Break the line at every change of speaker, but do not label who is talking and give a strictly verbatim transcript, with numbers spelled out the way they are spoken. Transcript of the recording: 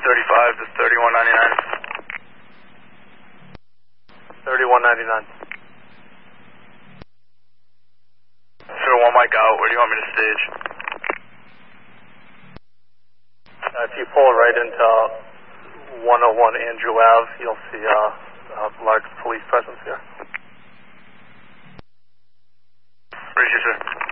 thirty-five to thirty-one ninety-nine.
thirty-one ninety-nine.
So one mic out, where do you want me to stage?
Uh, if you pull right into one oh one Andrew Ave, you'll see uh, a large police presence here.
Appreciate you, sir.